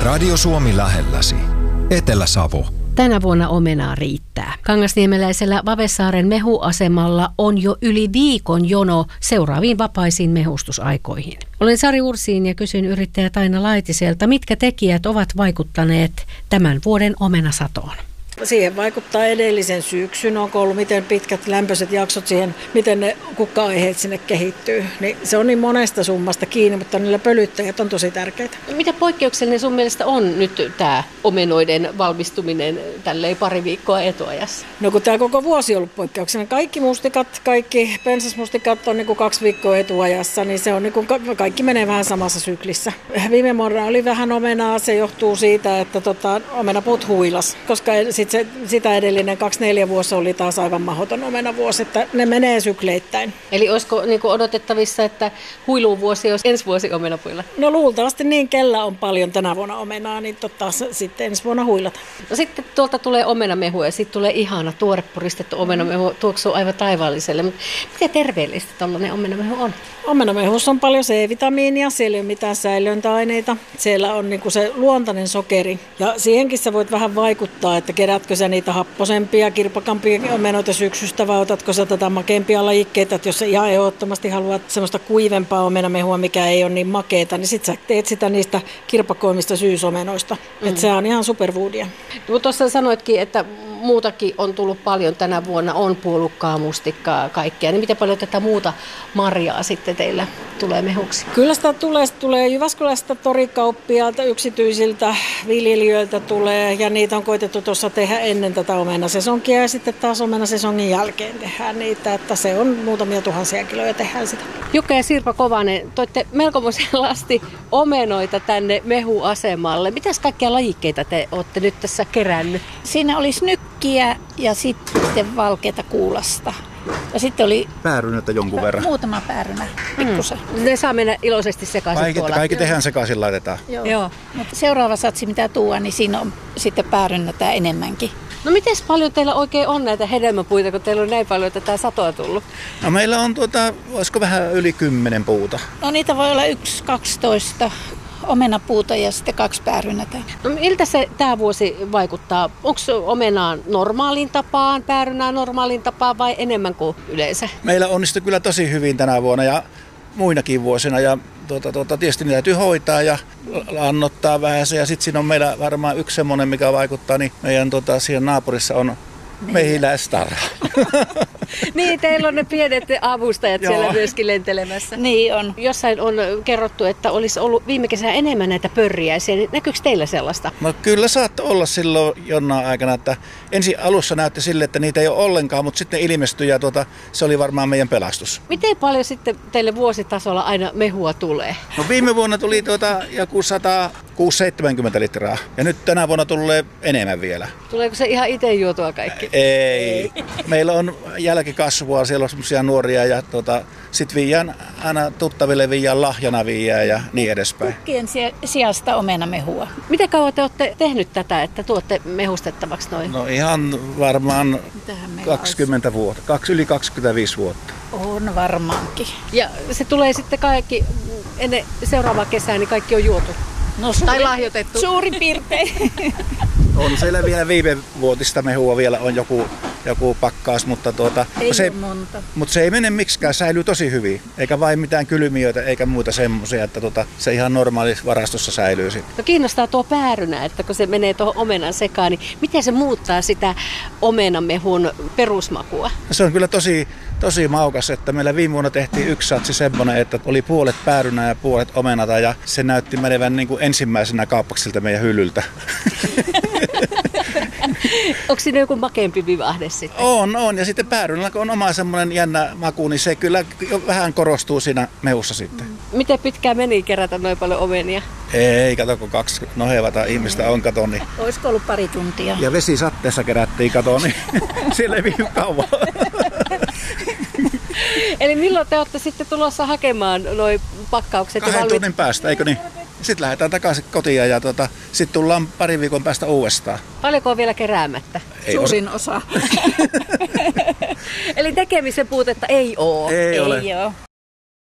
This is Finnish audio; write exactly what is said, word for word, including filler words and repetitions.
Radio Suomi lähelläsi. Etelä-Savo. Tänä vuonna omenaa riittää. Kangasniemeläisellä Vavessaaren mehuasemalla on jo yli viikon jono seuraaviin vapaisiin mehustusaikoihin. Olen Sari Ursiin ja kysyn yrittäjä Taina Laitiselta, mitkä tekijät ovat vaikuttaneet tämän vuoden omenasatoon. Siihen vaikuttaa edellisen syksyn, onko ollut miten pitkät lämpöiset jaksot siihen, miten ne kukka-aiheet sinne kehittyy. Niin se on niin monesta summasta kiinni, mutta niillä pölyttäjät on tosi tärkeitä. Mitä poikkeuksellinen sun mielestä on nyt tämä omenoiden valmistuminen tälleen pari viikkoa etuajassa? No kun tämä koko vuosi on ollut poikkeuksellinen. Kaikki mustikat, kaikki pensasmustikat on niin kuin kaksi viikkoa etuajassa, niin se on niin kuin kaikki menee vähän samassa syklissä. Viime vuonna oli vähän omenaa, se johtuu siitä, että tota, omenapuut huilas, koska sit se, sitä edellinen kaksi neljä vuosi oli taas aivan mahdoton omenavuosi, että ne menee sykleittäin. Eli olisiko niin kuin odotettavissa, että huiluvuosi olisi ensi vuosi omenapuilla? No luultavasti niin, kellä on paljon tänä vuonna omenaa, niin totta sitten ensi vuonna huilata. No sitten tuolta tulee omenamehu ja sitten tulee ihana tuorepuristettu omenamehu, tuoksuu aivan taivaalliselle. Mutta miten terveellistä tuollainen omenamehu on? Omenamehussa on paljon C-vitamiinia, siellä ei ole mitään säilöntäaineita, siellä on niinku se luontainen sokeri. Ja siihenkin sä voit vähän vaikuttaa, että kerätkö sä niitä happosempia, kirpakampia omenoita syksystä vai otatko sä tätä makeampia lajikkeita, että jos sä ihan ehdottomasti haluat semmoista kuivempaa omenamehua, mikä ei ole niin makeeta, niin sit sä teet sitä niistä kirpakoimista syysomenoista. Mm. Että se on ihan superwoodia. No, tuossa sanoitkin, että muutakin on tullut paljon tänä vuonna, on puolukkaa, mustikkaa, kaikkea. Niin miten paljon tätä muuta marjaa sitten teillä tulee mehuksi? Kyllä sitä tulee, tulee Jyväskylästä torikauppialta, yksityisiltä viljelijöiltä tulee ja niitä on koitettu tuossa tehdä ennen tätä omenasesonkia ja sitten taas omenasesongin jälkeen tehdään niitä, että se on muutamia tuhansia kiloja tehdään sitä. Jukka ja Sirpa Kovanen, toitte melkomoisen lasti omenoita tänne mehuasemalle. Mitäs kaikkia lajikkeita te olette nyt tässä kerännyt? Siinä olisi nykkiä ja sitten valkeata kuulasta. Ja sitten oli päärynätä jonkun verran. Muutama päärynä, pikkusen. Mm. Ne saa mennä iloisesti sekaisin kaikki, tuolla. Kaikki tehdään sekaisin laitetaan. Joo. Joo. Mutta seuraava satsi, mitä tuodaan, niin siinä on sitten päärynätä enemmänkin. No miten paljon teillä oikein on näitä hedelmäpuita, kun teillä on näin paljon tätä satoa tullut? No meillä on tuota, olisiko vähän yli kymmenen puuta. No niitä voi olla yksi, kaksitoista omenapuuta ja sitten kaksi päärynätä. No miltä se tämä vuosi vaikuttaa? Onko omenaan normaalin tapaan, päärynään normaalin tapaan vai enemmän kuin yleensä? Meillä onnistui kyllä tosi hyvin tänä vuonna ja muinakin vuosina. Ja tuota, tuota, tietysti niitä täytyy hoitaa ja annottaa vähän. Ja sitten siinä on meillä varmaan yksi semmoinen, mikä vaikuttaa, niin meidän tuota, siellä naapurissa on mehiläistarha. Niin, teillä on ne pienet avustajat siellä myöskin lentelemässä. Niin on. Jossain on kerrottu, että olisi ollut viime kesänä enemmän näitä pörriäisiä. Näkyykö teillä sellaista? No kyllä saattoi olla silloin jonain aikana, että ensin alussa näytti sille, että niitä ei ole ollenkaan, mutta sitten ilmestyi ja tuota, se oli varmaan meidän pelastus. Miten paljon sitten teille vuositasolla aina mehua tulee? No viime vuonna tuli tuota joku sata kuusikymmentä seitsemänkymmentä litraa ja nyt tänä vuonna tulee enemmän vielä. Tuleeko se ihan itse juotua kaikki? Ei. Meillä on jälkikasvua, siellä on semmoisia nuoria ja tuota, sitten viiään aina tuttaville viiään lahjana viiään ja niin edespäin. Kukkien sijasta omenamehua. Miten kauan te olette tehnyt tätä, että tuotte mehustettavaksi noin? No ihan varmaan kaksikymmentä vuotta, kaksi, yli kaksikymmentäviisi vuotta. On varmaankin. Ja se tulee sitten kaikki, ennen seuraavaa kesää, niin kaikki on juotu? No, suuri, tai lahjoitettu? Suurin piirtein. On siellä vielä viime vuotista mehua vielä on joku, joku pakkaus, mutta, tuota, ei se, monta. mutta se ei mene miksikään, säilyy tosi hyvin. Eikä vain mitään kylmiöitä eikä muuta semmoisia, että tuota, se ihan normaalissa varastossa säilyy sitten. No kiinnostaa tuo päärynä, että kun se menee tuohon omenan sekaan, niin miten se muuttaa sitä omenamehun perusmakua? No se on kyllä tosi, tosi maukas, että meillä viime vuonna tehtiin yksi satsi semmoinen, että oli puolet päärynää ja puolet omenata ja se näytti menevän niin kuin ensimmäisenä kauppaksilta meidän hyllyltä. Onko siinä joku makeampi vivahde sitten? On, on. Ja sitten päärynällä, kun on oma semmoinen jännä maku, niin se kyllä vähän korostuu siinä mehussa sitten. Miten pitkään meni kerätä noin paljon omenia? Ei, kato, kun kaksi nohevata ihmistä on, kato, niin. Olisiko ollut pari tuntia? Ja vesisatteessa kerättiin, kato, niin siellä ei viime kauan. Eli milloin te olette sitten tulossa hakemaan noi pakkaukset? Kahden valmiit... tunnin päästä, eikö niin? Sitten lähdetään takaisin kotiin ja tuota, sitten tullaan parin viikon päästä uudestaan. Paljonko on vielä keräämättä? Ei Suurin osa. Eli tekemisen puutetta ei ole. Ei, ei ole. Ei ole.